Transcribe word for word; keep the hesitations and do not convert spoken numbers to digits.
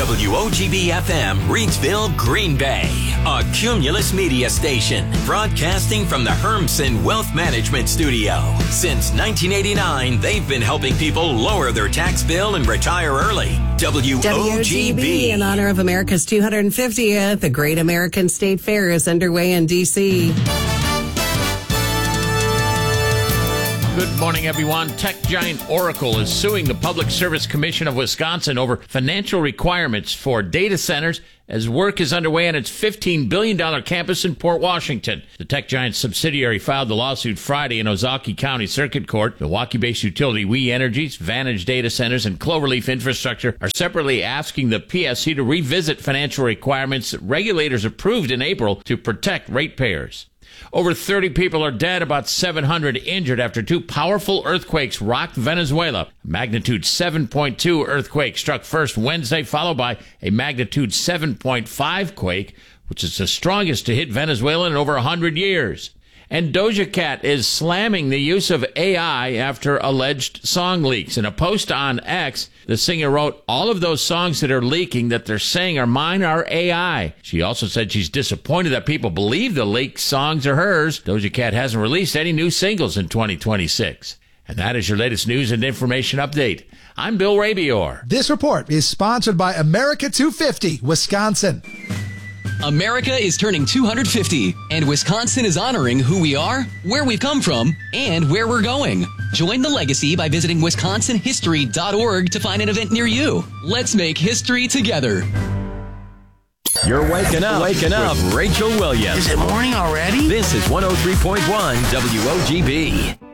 W O G B F M, Reidsville, Green Bay. A Cumulus Media station, broadcasting from the Hermsen Wealth Management Studio. Since nineteen eighty-nine, they've been helping people lower their tax bill and retire early. W O G B. In honor of America's two hundred fiftieth, the Great American State Fair is underway in D C Good morning, everyone. Tech giant Oracle is suing the Public Service Commission of Wisconsin over financial requirements for data centers as work is underway on its fifteen billion dollars campus in Port Washington. The tech giant's subsidiary filed the lawsuit Friday in Ozaukee County Circuit Court. Milwaukee-based utility We Energies, Vantage Data Centers, and Cloverleaf Infrastructure are separately asking the P S C to revisit financial requirements that regulators approved in April to protect ratepayers. Over thirty people are dead, about seven hundred injured after two powerful earthquakes rocked Venezuela. A magnitude seven point two earthquake struck first Wednesday, followed by a magnitude seven point five quake, which is the strongest to hit Venezuela in over one hundred years. And Doja Cat is slamming the use of A I after alleged song leaks. In a post on X, the singer wrote, "All of those songs that are leaking that they're saying are mine are A I." She also said she's disappointed that people believe the leaked songs are hers. Doja Cat hasn't released any new singles in twenty twenty-six. And that is your latest news and information update. I'm Bill Rabior. This report is sponsored by America two fifty, Wisconsin. America is turning two hundred fifty, and Wisconsin is honoring who we are, where we've come from, and where we're going. Join the legacy by visiting wisconsin history dot org to find an event near you. Let's make history together. You're waking up, waking up with Rachel Williams. Is it morning already? This is one oh three point one W O G B.